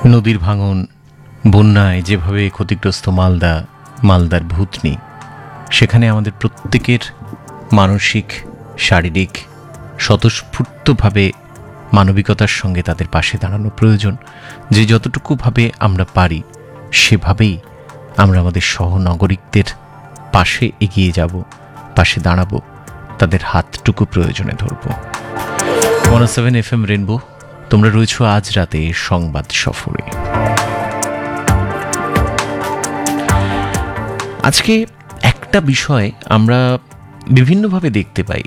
নদীর ভাঙন, বন্যায় যেভাবে ক্ষতিগ্রস্ত মালদার ভূতনি, সেখানে আমাদের প্রত্যেকের মানসিক, শারীরিক, স্বতঃস্ফূর্তভাবে মানবিকতার সঙ্গে তাদের পাশে দাঁড়ানো প্রয়োজন। যে যতটুকুভাবে আমরা পারি সেভাবেই আমরা আমাদের সহনাগরিকদের পাশে এগিয়ে যাব, পাশে দাঁড়াবো, তাদের হাতটুকু প্রয়োজনে ধরব। 107 FM রেনবো, তোমরা রয়েছো আজ রাতে সংবাদ সফরে। আজকে একটা বিষয় আমরা বিভিন্নভাবে দেখতে পাই।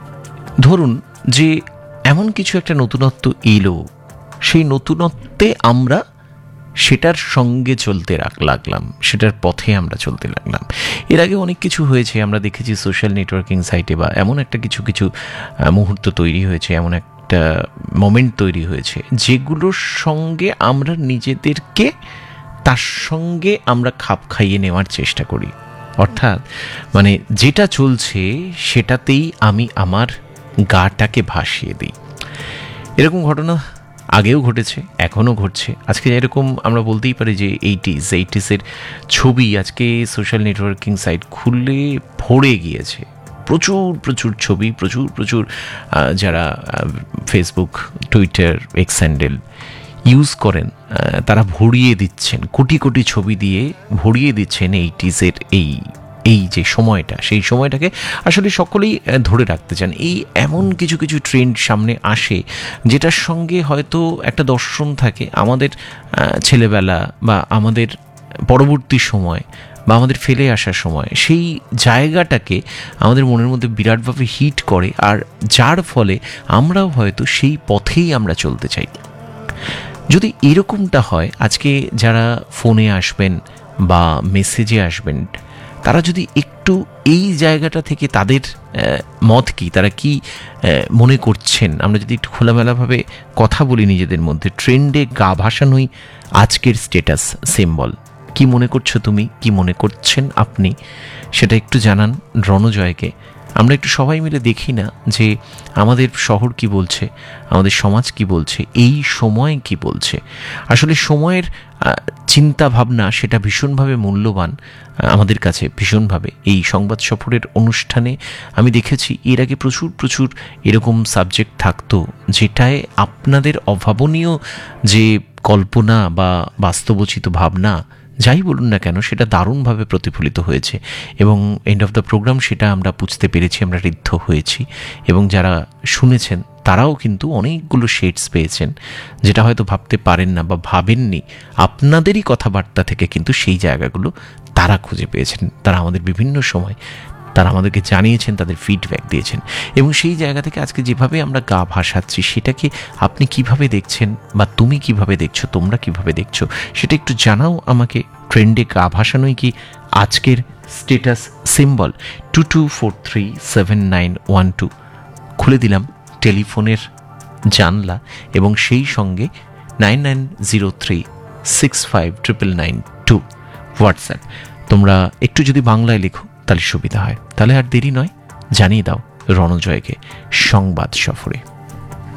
ধরুন যে এমন কিছু একটা নতুনত্ব এলো, সেই নতুনত্বে আমরা সেটার সঙ্গে চলতে লাগলাম, সেটার পথে আমরা চলতে লাগলাম। এর আগে অনেক কিছু হয়েছে, আমরা দেখেছি সোশ্যাল নেটওয়ার্কিং সাইটে, বা এমন একটা কিছু মুহূর্ত তৈরি হয়েছে, এমন একটা মোমেন্ট তৈরি হয়েছে যেগুলোর সঙ্গে আমরা নিজেদেরকে তার সঙ্গে আমরা খাপ খাইয়ে নেওয়ার চেষ্টা করি। অর্থাৎ মানে যেটা চলছে সেটাতেই আমি আমার গাটাকে ভাসিয়ে দিই। এরকম ঘটনা আগেও ঘটেছে, এখনও ঘটছে। আজকে এরকম আমরা বলতেই পারি যে এইটিসের ছবি আজকে সোশ্যাল নেটওয়ার্কিং সাইট খুললে ভরে গিয়েছে। প্রচুর ছবি, প্রচুর যারা Facebook, Twitter, x handle use করেন, তারা ভরিয়ে দিচ্ছেন, কোটি ছবি দিয়ে ভরিয়ে দিচ্ছেন এইটিসের এই যে সময়টা, সেই সময়টাকে আসলে সকলেই ধরে রাখতে চান। এই এমন কিছু ট্রেন্ড সামনে আসে যেটার সঙ্গে হয়তো একটা দর্শন থাকে আমাদের ছেলেবেলা বা আমাদের পরবর্তী সময় বা আমাদের ফেলে আসার সময়, সেই জায়গাটাকে আমাদের মনের মধ্যে বিরাটভাবে হিট করে, আর যার ফলে আমরাও হয়তো সেই পথেই আমরা চলতে চাই। যদি এরকমটা হয়, আজকে যারা ফোনে আসবেন বা মেসেজে আসবেন, তারা যদি একটু এই জায়গাটা থেকে তাদের মত কি, তারা কি মনে করছেন, আমরা যদি একটু খোলামেলাভাবে কথা বলি নিজেদের মধ্যে, ট্রেন্ডে গা ভাসানোই আজকের স্ট্যাটাস সিম্বল। কি মনে করছো তুমি, কি মনে করছেন আপনি, সেটা একটু জানান রণজয়কে। আমরা একটু সবাই মিলে দেখি না যে আমাদের শহর কি বলছে, আমাদের সমাজ কি বলছে, এই সময় কি বলছে। আসলে সময়ের চিন্তা ভাবনা সেটা ভীষণভাবে মূল্যবান আমাদের কাছে, ভীষণভাবে। এই সংবাদ সফরের অনুষ্ঠানে আমি দেখেছি এর আগে প্রচুর এরকম সাবজেক্ট থাকতো যেটায় আপনাদের অভাবনীয় যে কল্পনা বা বাস্তবোচিত ভাবনা, যাই বলুন না কেন, সেটা দারুণভাবে প্রতিফলিত হয়েছে এবং এন্ড অফ দ্য প্রোগ্রাম সেটা আমরা বুঝতে পেরেছি, আমরা ঋদ্ধ হয়েছি। এবং যারা শুনেছেন তারাও কিন্তু অনেকগুলো শেডস পেয়েছেন, যেটা হয়তো ভাবতে পারেন না বা ভাবেননি। আপনাদেরই কথাবার্তা থেকে কিন্তু সেই জায়গাগুলো তারা খুঁজে পেয়েছেন। তারা আমাদের বিভিন্ন সময় তারা আমাদেরকে জানিয়েছেন, তাদের ফিডব্যাক দিয়েছেন। এবং সেই জায়গা থেকে আজকে যেভাবে আমরা গা ভাসাচ্ছি, সেটাকে আপনি কিভাবে দেখছেন বা তুমি কিভাবে দেখছো, তোমরা কিভাবে দেখছো, সেটা একটু জানাও আমাকে। ট্রেন্ডে গা ভাসানোই কি আজকের স্ট্যাটাস সিম্বল? 22437912 খুলে দিলাম টেলিফোনের জানলা, এবং সেই সঙ্গে 9903659992 হোয়াটসঅ্যাপ। তোমরা একটু যদি বাংলায় লেখো তাহলে সুবিধা হয়। তাহলে আর দেরি নয়, জানিয়ে দাও রণজয়কে সংবাদ সফরে।